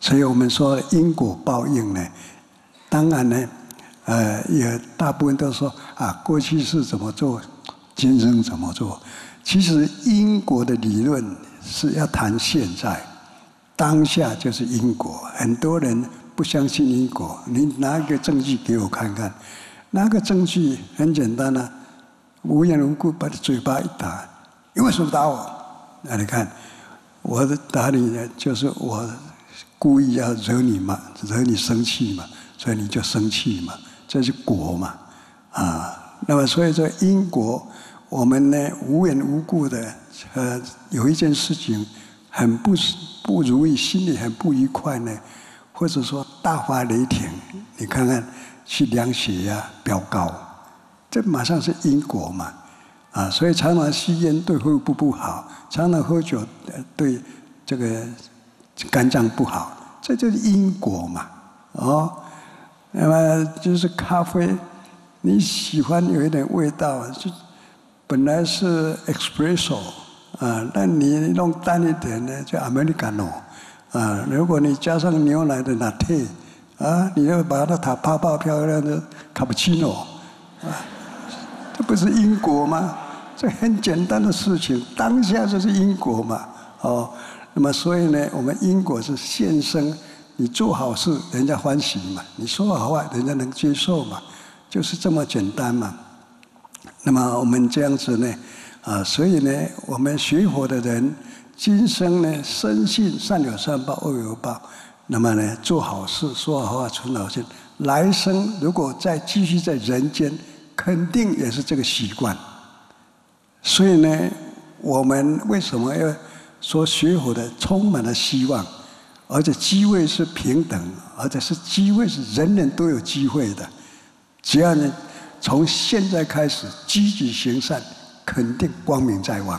所以我们说因果报应呢，当然呢，也大部分都说啊，过去是怎么做，今生怎么做。其实因果的理论是要谈现在，当下就是因果。很多人不相信因果，你拿一个证据给我看看。拿个证据很简单啊，无缘无故把你嘴巴一打，你为什么打我？那你看，我打你呢，就是我故意要惹你嘛，惹你生气嘛，所以你就生气嘛，这是果嘛，啊，那么所以说因果，我们呢无缘无故的，有一件事情很不如意，心里很不愉快呢，或者说大发雷霆，你看看去量血压飙高，这马上是因果嘛。啊，所以常常吸烟对肺部不好，常常喝酒对这个肝脏不好，这就是因果嘛，哦。那么就是咖啡，你喜欢有一点味道，就本来是 espresso 啊，那你弄淡一点呢，就 americano 啊。如果你加上牛奶的 latte 啊，你要把它打泡漂亮的 cappuccino 啊，这不是因果吗？这很简单的事情，当下就是因果嘛，哦，那么所以呢，我们因果是现生，你做好事，人家欢喜嘛；你说好话，人家能接受嘛，就是这么简单嘛。那么我们这样子呢，啊，所以呢，我们学佛的人，今生呢，深信善有善报，恶有恶报，那么呢，做好事，说好话，存好心，来生如果再继续在人间，肯定也是这个习惯。所以呢，我们为什么要说学佛的充满了希望，而且机会是平等，而且是机会是人人都有机会的。只要你从现在开始积极行善，肯定光明在望。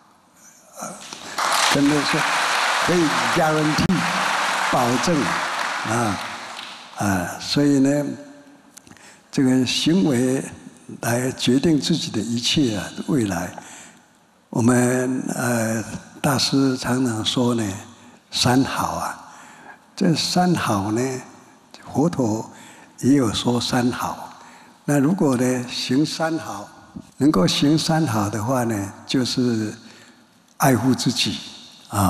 真的是可以 guarantee 保证所以呢，这个行为来决定自己的一切未来。我们大师常常说呢，三好啊，这三好呢，佛陀也有说三好。那如果呢行三好，能够行三好的话呢，就是爱护自己，